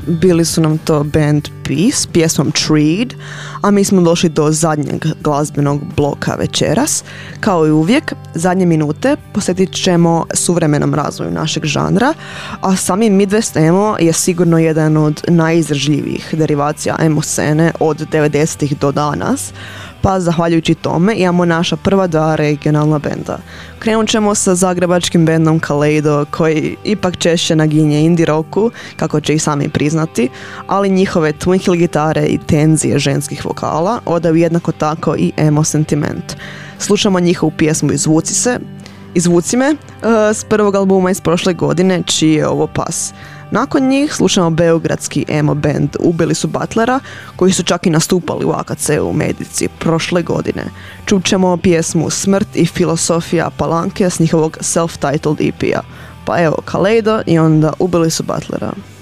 bili su nam to band Peace s pjesmom Treed, a mi smo došli do zadnjeg glazbenog bloka večeras. Kao i uvijek, zadnje minute posjetit ćemo suvremenom razvoju našeg žanra, a sami Midwest emo je sigurno jedan od najizražljivijih derivacija emo scene od 90-ih do danas, pa zahvaljujući tome imamo naša prva dva regionalna benda. Krenut ćemo sa zagrebačkim bendom Kaleido, koji ipak češće naginje indie rocku, kako će i sami priznati, ali njihove twinkle gitare i tenzije ženskih vokala odaju jednako tako i emo sentiment. Slušamo njihovu pjesmu Izvuci me s prvog albuma iz prošle godine, čiji je ovo pas. Nakon njih slušamo beogradski emo band Ubili su Butlera, koji su čak i nastupali u AKC-u u Medici prošle godine. Čućemo pjesmu Smrt i filosofija Palanke s njihovog self-titled EP-a. Pa evo, Kaleido i onda Ubili su Butlera.